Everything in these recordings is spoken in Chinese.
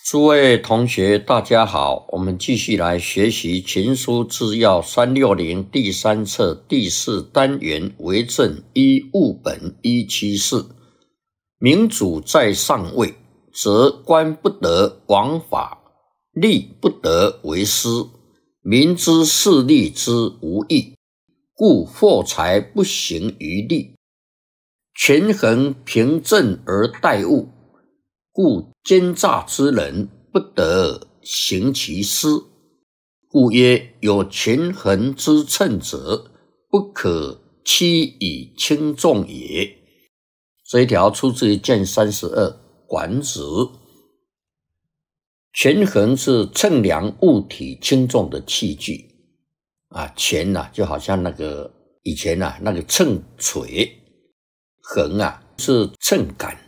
诸位同学大家好，我们继续来学习群书治要360第3册第4单元为政一务本174。民主在上位，则官不得枉法，吏不得为私，民之事利之无益，故货财不行于利，权衡平正而待物，故奸诈之人不得行其私，故曰有权衡之称者，不可欺以轻重也。这一条出自于卷32管子。权衡是称量物体轻重的器具权就好像以前那个秤锤，衡是秤杆。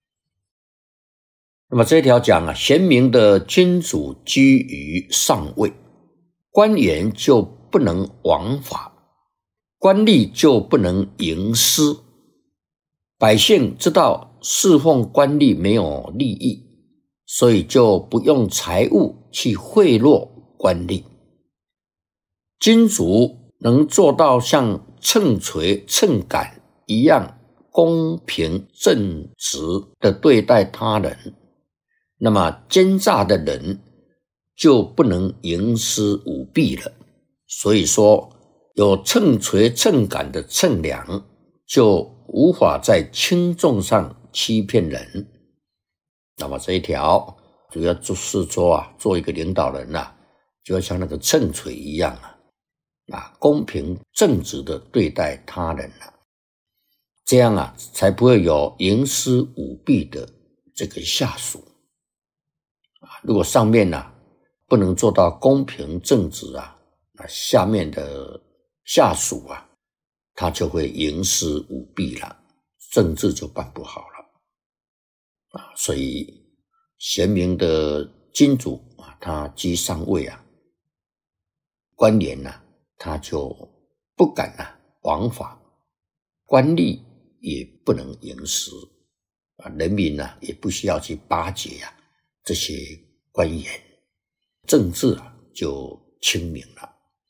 那么这一条讲贤明的君主居于上位，官员就不能枉法，官吏就不能营私。百姓知道侍奉官吏没有利益，所以就不用财物去贿赂官吏。君主能做到像秤锤秤杆一样公平正直的对待他人，那么奸诈的人就不能营私舞弊了。所以说有秤锤秤杆的称量，就无法在轻重上欺骗人。那么这一条主要就是说做一个领导人就要像那个秤锤一样公平正直的对待他人这样才不会有营私舞弊的这个下属。如果上面不能做到公平正直下面的下属他就会营私舞弊了，政治就办不好了所以贤明的君主他居上位官员他就不敢枉法，官吏也不能营私人民也不需要去巴结这些官员，政治就清明了。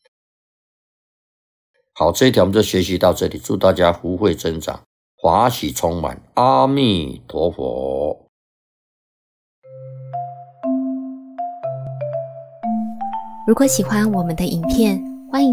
好，这一条我们就学习到这里，祝大家福慧增长，法喜充满，阿弥陀佛。 如果喜欢我们的影片，